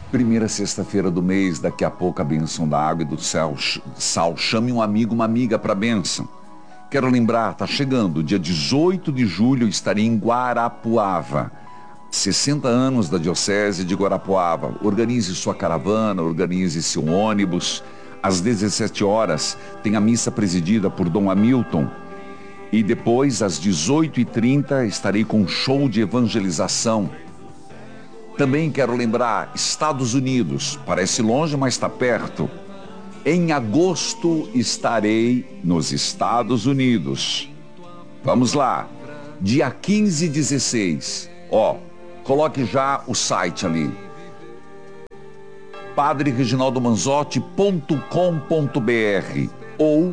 Primeira sexta-feira do mês, daqui a pouco a bênção da água e do sal. Chame um amigo, uma amiga para a bênção. Quero lembrar, tá chegando, dia 18 de julho eu estarei em Guarapuava. 60 anos da Diocese de Guarapuava. Organize sua caravana, organize seu ônibus. Às 17 horas tem a missa presidida por Dom Hamilton. E depois, às 18h30, estarei com um show de evangelização. Também quero lembrar, Estados Unidos, parece longe, mas está perto. Em agosto estarei nos Estados Unidos. Vamos lá, dia 15 e 16. Coloque já o site ali. padrereginaldomanzotti.com.br ou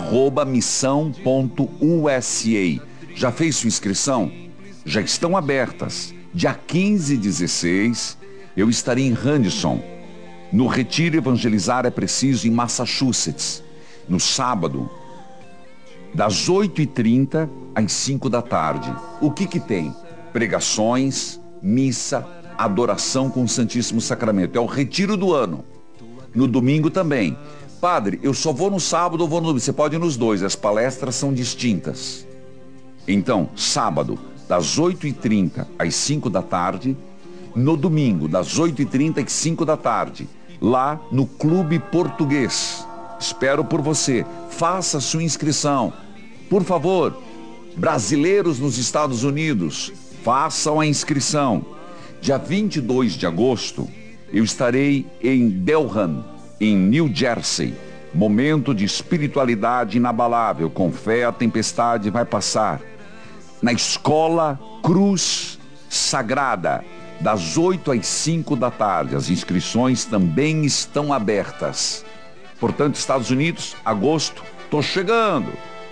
@missão.usa. Já fez sua inscrição? Já estão abertas. Dia 15 e 16, eu estarei em Henderson. No Retiro Evangelizar é Preciso, em Massachusetts. No sábado, das 8h30 às 5 da tarde. O que tem? Pregações, missa, adoração com o Santíssimo Sacramento. É o retiro do ano. No domingo também. Padre, eu só vou no sábado ou vou no domingo? Você pode ir nos dois, as palestras são distintas. Então, sábado, das 8h30 às 5 da tarde. No domingo, das 8h30 às 5 da tarde. Lá no Clube Português. Espero por você. Faça sua inscrição. Por favor, brasileiros nos Estados Unidos, façam a inscrição. Dia 22 de agosto, eu estarei em Delran, em New Jersey. Momento de espiritualidade inabalável. Com fé a tempestade vai passar. Na Escola Cruz Sagrada, das 8 às 5 da tarde. As inscrições também estão abertas. Portanto, Estados Unidos, agosto, tô chegando.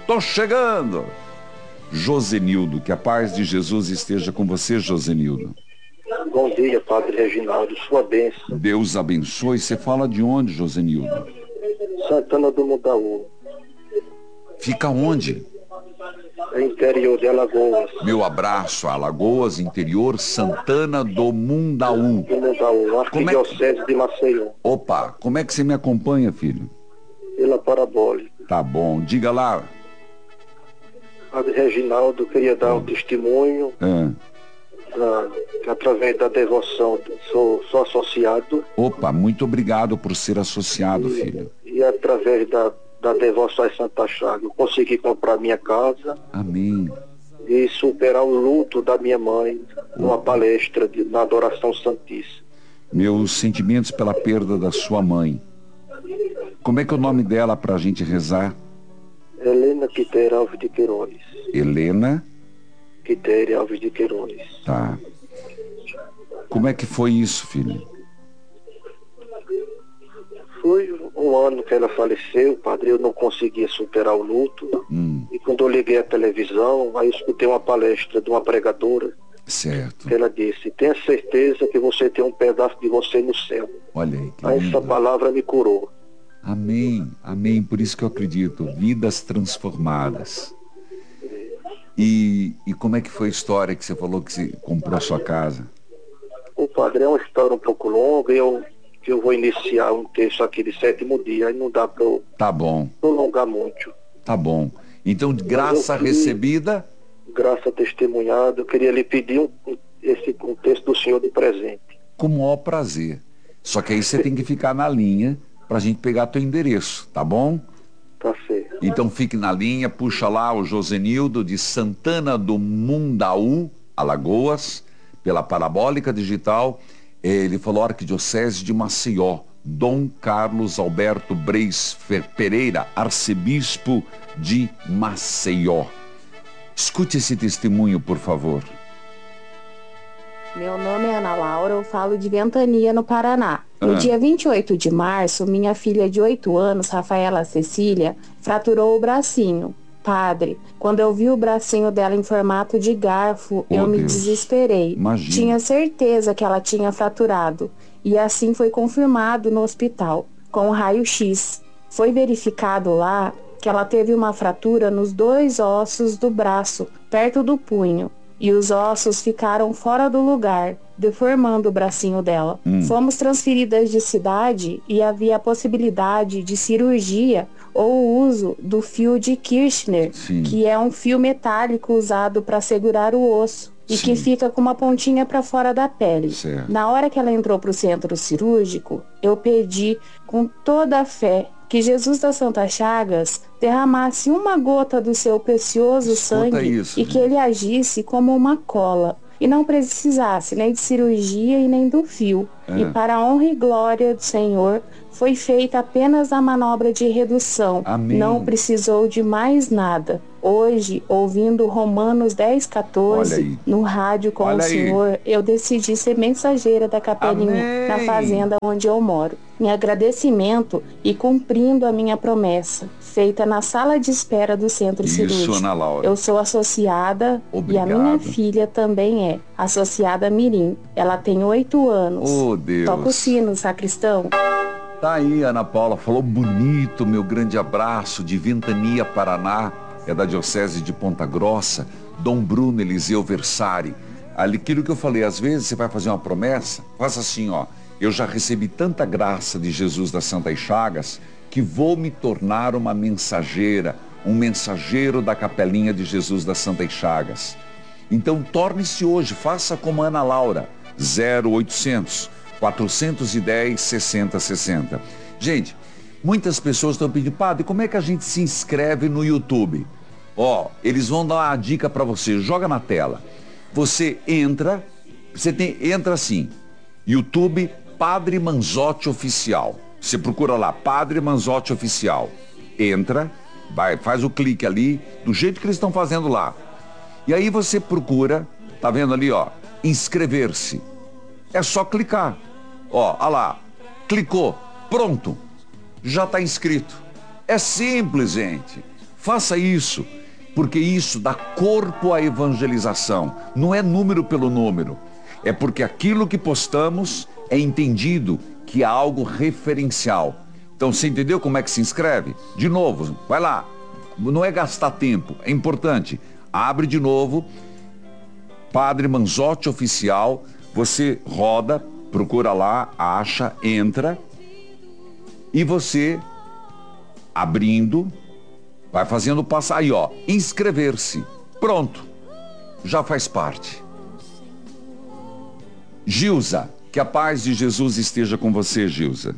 Josenildo, que a paz de Jesus esteja com você, Josenildo. Bom dia, Padre Reginaldo, sua bênção. Deus abençoe. Você fala de onde, Josenildo? Santana do Mundaú. Fica onde? É interior de Alagoas. Meu abraço a Alagoas, interior, Santana do Mundaú. Arquidiocese de Maceió. Opa, como é que você me acompanha, filho? Pela parabólica. Tá bom, diga lá. Padre Reginaldo, queria dar um testemunho. Através da devoção, sou associado. Opa, muito obrigado por ser associado, filho. E através da devoção a Santa Chaga, eu consegui comprar minha casa. Amém. E superar o luto da minha mãe numa palestra na Adoração Santíssima. Meus sentimentos pela perda da sua mãe. Como é que é o nome dela para a gente rezar? Helena Quitéria Alves de Queiroz. Helena Quitéria Alves de Queiroz. Tá. Como é que foi isso, filho? Foi um ano que ela faleceu, padre, eu não conseguia superar o luto. E quando eu liguei a televisão, aí eu escutei uma palestra de uma pregadora. Certo. Ela disse, tenha certeza que você tem um pedaço de você no céu. Olha aí. Aí essa palavra me curou. Amém, amém, por isso que eu acredito. Vidas transformadas. E como é que foi a história que você falou que você comprou a sua casa? O padre, é uma história um pouco longa, eu vou iniciar um texto aqui de 7º dia, aí não dá para eu prolongar muito. Tá bom. Então, de graça recebida? Graça testemunhada, eu queria lhe pedir um texto do senhor de presente. Com o maior prazer. Só que aí você tem que ficar na linha pra gente pegar teu endereço, tá bom? Tá certo. Então fique na linha, puxa lá o Josenildo de Santana do Mundaú, Alagoas, pela Parabólica Digital. Ele falou Arquidiocese de Maceió, Dom Carlos Alberto Breis Pereira, arcebispo de Maceió. Escute esse testemunho, por favor. Meu nome é Ana Laura, eu falo de Ventania, no Paraná. No dia 28 de março, minha filha de 8 anos, Rafaela Cecília, fraturou o bracinho. Padre, quando eu vi o bracinho dela em formato de garfo, eu me desesperei. Imagina. Tinha certeza que ela tinha fraturado. E assim foi confirmado no hospital, com o raio-x. Foi verificado lá que ela teve uma fratura nos 2 ossos do braço, perto do punho. e os ossos ficaram fora do lugar, deformando o bracinho dela. Fomos transferidas de cidade e havia a possibilidade de cirurgia ou o uso do fio de Kirchner, que é um fio metálico usado para segurar o osso e que fica com uma pontinha para fora da pele. Na hora que ela entrou para o centro cirúrgico, eu pedi com toda a fé que Jesus das Santas Chagas derramasse uma gota do seu precioso sangue e que ele agisse como uma cola e não precisasse nem de cirurgia e nem do fio. E para a honra e glória do Senhor, foi feita apenas a manobra de redução. Amém. Não precisou de mais nada. Hoje, ouvindo Romanos 10:14 no rádio com o Senhor, eu decidi ser mensageira da capelinha na fazenda onde eu moro. Em agradecimento e cumprindo a minha promessa, feita na sala de espera do centro cirúrgico. Ana Laura. Eu sou associada. Obrigado. E a minha filha também é associada Mirim. Ela tem 8 anos. Oh, Deus. Toca o sino, sacristão. Tá aí, Ana Paula, falou bonito, meu grande abraço, de Ventania, Paraná, é da Diocese de Ponta Grossa, Dom Bruno Eliseu Versari. Aquilo que eu falei, às vezes você vai fazer uma promessa, faça assim, ó, eu já recebi tanta graça de Jesus das Santas Chagas, que vou me tornar uma mensageira, um mensageiro da capelinha de Jesus das Santas Chagas. Então torne-se hoje, faça como Ana Laura, 0800 410 6060. Gente, muitas pessoas estão pedindo, padre, como é que a gente se inscreve no YouTube? Ó, eles vão dar uma dica para você, joga na tela. Você entra, entra assim, YouTube Padre Manzotti Oficial. Você procura lá, Padre Manzotti Oficial. Entra, faz o clique ali, do jeito que eles estão fazendo lá. E aí você procura, tá vendo ali, ó, inscrever-se. É só clicar. Ó, olha lá, clicou, pronto, já está inscrito. É simples, gente. Faça isso, porque isso dá corpo à evangelização. Não é número pelo número. É porque aquilo que postamos é entendido que é algo referencial. Então, você entendeu como é que se inscreve? De novo, vai lá. Não é gastar tempo, é importante. Abre de novo, Padre Manzotti Oficial. Você roda, procura lá, acha, entra. E você, abrindo, vai fazendo passar. Aí, ó, inscrever-se. Pronto, já faz parte. Gilza, que a paz de Jesus esteja com você, Gilza.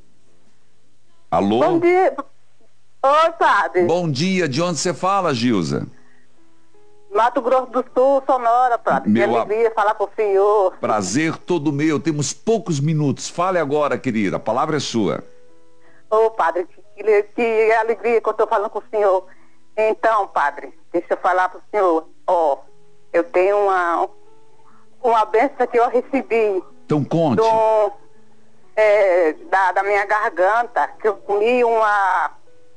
Alô? Bom dia. Oi, padre. Bom dia, de onde você fala, Gilza? Mato Grosso do Sul, Sonora, padre. Que alegria falar com o senhor. Prazer todo meu, temos poucos minutos. Fale agora, querida, a palavra é sua. Ô, padre, que alegria que eu estou falando com o senhor. Então, padre, deixa eu falar para o senhor. Ó, eu tenho uma bênção que eu recebi. Então conte. Da minha garganta, que eu comi uma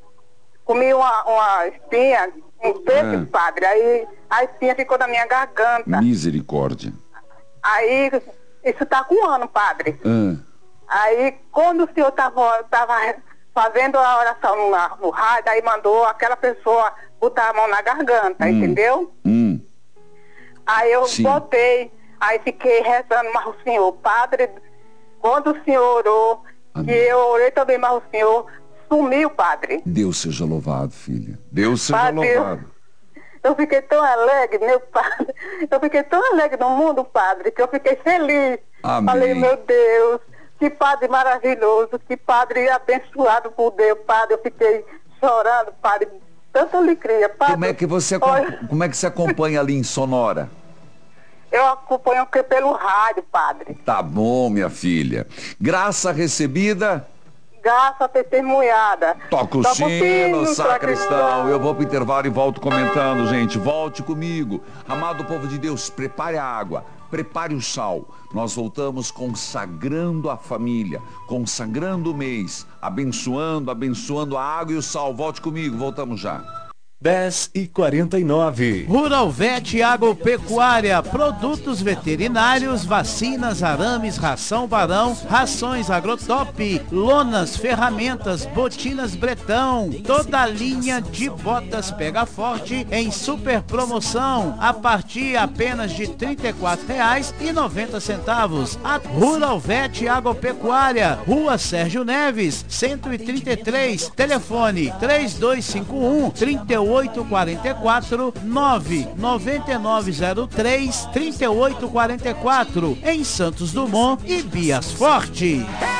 espinha, um peixe, padre. Aí a espinha ficou na minha garganta. Misericórdia. Aí, isso tá com 1 ano, padre. Aí, quando o senhor tava fazendo a oração no rádio, aí mandou aquela pessoa botar a mão na garganta, entendeu? Aí eu botei, aí fiquei rezando, mas o senhor, padre, quando o senhor orou, que eu orei também, mas o senhor sumiu, padre. Deus seja louvado, filha. Deus seja louvado. Eu fiquei tão alegre, meu padre. Eu fiquei tão alegre no mundo, padre, que eu fiquei feliz. Amém. Falei, meu Deus, que padre maravilhoso, que padre abençoado por Deus, padre. Eu fiquei chorando, padre. Tanta alegria, padre. Como é que você acompanha ali em Sonora? Eu acompanho pelo rádio, padre. Tá bom, minha filha. Graça recebida? Graça testemunhada. Toca o sino, sacristão. Eu vou pro intervalo e volto comentando, gente. Volte comigo. Amado povo de Deus, prepare a água, prepare o sal. Nós voltamos consagrando a família, consagrando o mês, abençoando a água e o sal. Volte comigo, voltamos já. 10h49. Rural Vet Agropecuária, produtos veterinários, vacinas, arames, ração Barão, rações Agrotop, lonas, ferramentas, botinas Bretão, toda a linha de botas Pega Forte em super promoção, a partir apenas de R$ 34,90. A Rural Vet Agropecuária, Rua Sérgio Neves, 133, telefone 3251-3844, 99903-3844, em Santos Dumont e Bias Forte.